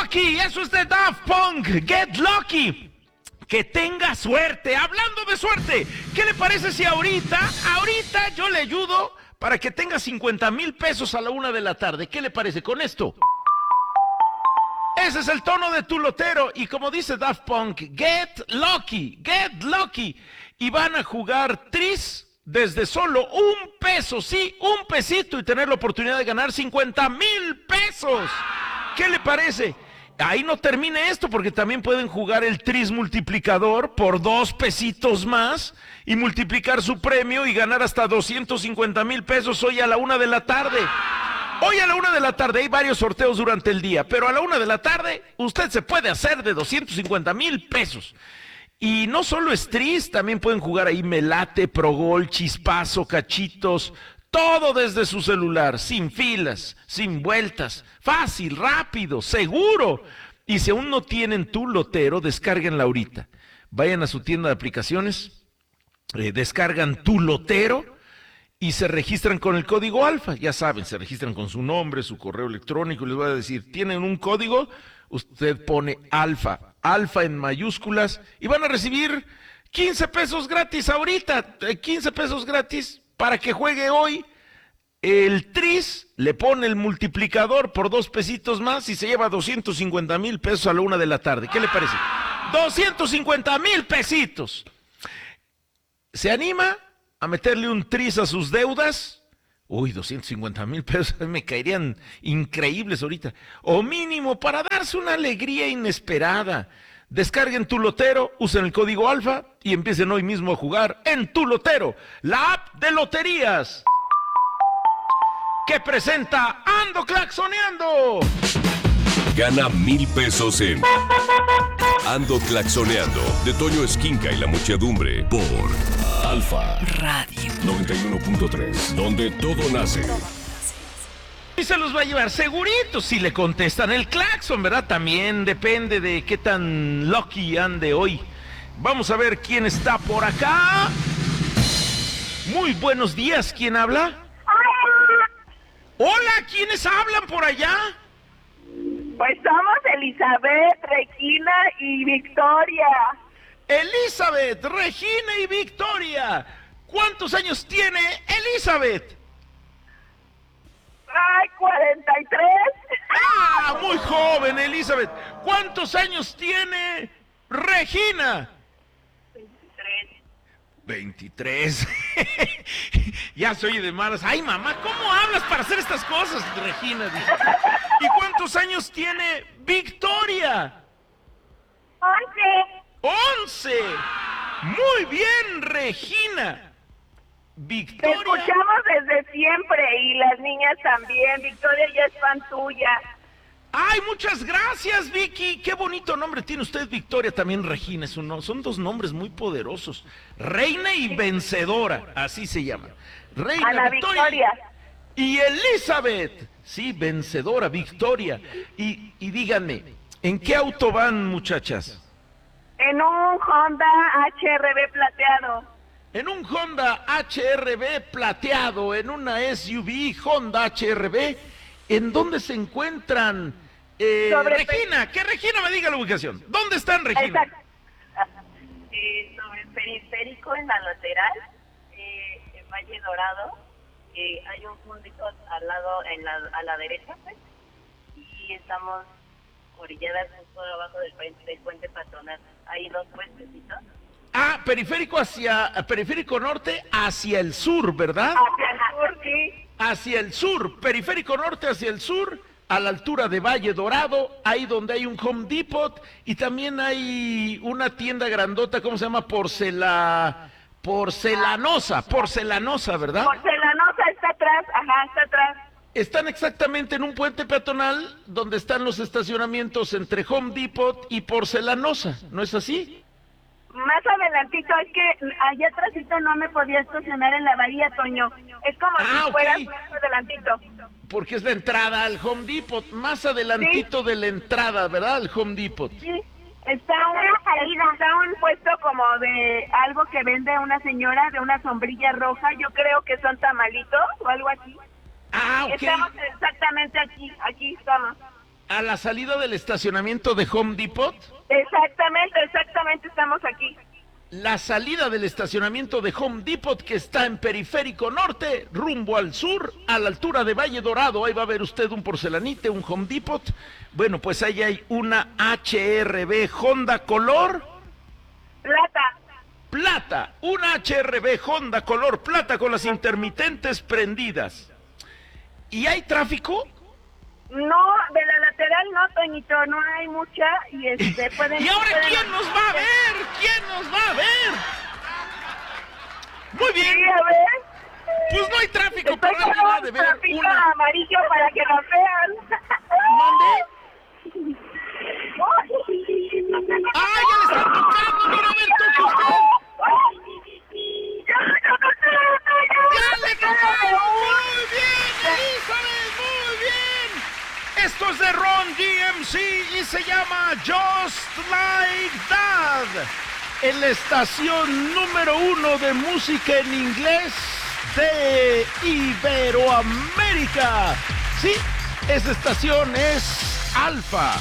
Lucky, eso es de Daft Punk, Get Lucky. Que tenga suerte. Hablando de suerte, ¿qué le parece si ahorita yo le ayudo para que tenga 50,000 pesos a la 1 de la tarde? ¿Qué le parece con esto? Ese es el tono de tu lotero y como dice Daft Punk, Get Lucky, Get Lucky. Y van a jugar tris desde solo $1, sí, $1 y tener la oportunidad de ganar 50,000 pesos. ¿Qué le parece? Ahí no termine esto porque también pueden jugar el tris multiplicador por $2 más y multiplicar su premio y ganar hasta 250,000 pesos hoy a la 1 de la tarde. Hoy a la 1 de la tarde hay varios sorteos durante el día, pero a la 1 de la tarde usted se puede hacer de 250,000 pesos. Y no solo es tris, también pueden jugar ahí melate, progol, chispazo, cachitos, todo desde su celular, sin filas, sin vueltas, fácil, rápido, seguro. Y si aún no tienen tu lotero, descárguenla ahorita. Vayan a su tienda de aplicaciones, descargan tu lotero y se registran con el código alfa. Ya saben, se registran con su nombre, su correo electrónico, y les voy a decir, ¿tienen un código? Usted pone alfa en mayúsculas y van a recibir 15 pesos gratis ahorita, 15 pesos gratis para que juegue hoy. El tris le pone el multiplicador por $2 más y se lleva 250,000 pesos a la 1 de la tarde. ¿Qué le parece? 250,000 pesitos. ¿Se anima a meterle un tris a sus deudas? Uy, 250,000 pesos me caerían increíbles ahorita. O mínimo para darse una alegría inesperada. Descarguen tu lotero, usen el código alfa y empiecen hoy mismo a jugar en tu lotero, la app de loterías que presenta Ando Claxoneando. Gana 1,000 pesos en Ando Claxoneando, de Toño Esquinca y la Muchedumbre, por Alfa Radio 91.3, donde todo nace. Y se los va a llevar segurito si le contestan el claxon, ¿verdad? También depende de qué tan lucky ande hoy. Vamos a ver quién está por acá. Muy buenos días, ¿quién habla? Hola, ¿quiénes hablan por allá? Pues somos Elizabeth, Regina y Victoria. Elizabeth, Regina y Victoria. ¿Cuántos años tiene Elizabeth? Ay, 43. ¡Ah, muy joven, Elizabeth! ¿Cuántos años tiene Regina? 23. Ya soy de malas. Ay, mamá, ¿cómo hablas para hacer estas cosas, Regina? ¿Y cuántos años tiene Victoria? 11. Muy bien, Regina. Te Victoria. escuchamos desde siempre y las niñas también. Victoria ya es fan tuya. Ay, muchas gracias, Vicky. Qué bonito nombre tiene usted, Victoria, también Regina. Son dos nombres muy poderosos. Reina y vencedora, así se llaman. Reina, Ana Victoria. Y Elizabeth. Sí, vencedora, Victoria. Y díganme, ¿en qué auto van, muchachas? En un Honda HR-V plateado. En un Honda HR-V plateado, en una SUV Honda HR-V. ¿En dónde se encuentran? Regina, que Regina me diga la ubicación. ¿Dónde están, Regina? Exacto. Sobre el periférico en la lateral, en Valle Dorado, hay un fundito al lado, a la derecha, pues, y estamos orilladas justo abajo del puente patronal. Hay dos puestecitos. Ah, periférico norte hacia el sur, ¿verdad? Hacia el sur, sí. Hacia el sur, periférico norte hacia el sur, a la altura de Valle Dorado, ahí donde hay un Home Depot y también hay una tienda grandota, ¿cómo se llama? Porcelanosa, ¿verdad? Porcelanosa está atrás, está atrás. Están exactamente en un puente peatonal donde están los estacionamientos entre Home Depot y Porcelanosa, ¿no es así? Más adelantito, es que allá atrásito no me podía estacionar en la bahía, Toño. Es como si fueras más adelantito. Porque es la entrada al Home Depot, más adelantito de la entrada, ¿verdad? Al Home Depot. Sí, está un puesto como de algo que vende una señora, de una sombrilla roja, yo creo que son tamalitos o algo así. Ah, ok. Estamos exactamente aquí estamos. a la salida del estacionamiento de Home Depot. Exactamente, estamos aquí. La salida del estacionamiento de Home Depot, que está en Periférico Norte, rumbo al sur, a la altura de Valle Dorado. Ahí va a ver usted un Porcelanite, un Home Depot. Bueno, pues ahí hay una HR-V Honda color plata, una HR-V Honda color plata con las intermitentes prendidas. ¿Y hay tráfico? No, de la lateral no, Toñito, no hay mucha y pueden... ¿Y ahora quién nos va a ver? ¿Quién nos va a ver? Muy bien. Sí, a ver. Pues no hay tráfico, Estoy pero alguien ha de ver una... amarillo para que nos vean. ¿Mande? ¡Ah, ya le están tocando! ¡Mira, a ver, toque usted! ¡Ya le tocaron! ¡Muy bien, Elizabeth! ¡Muy bien! Esto es de Ron DMC y se llama Just Like That. En la estación número 1 de música en inglés de Iberoamérica. Sí, esa estación es Alfa.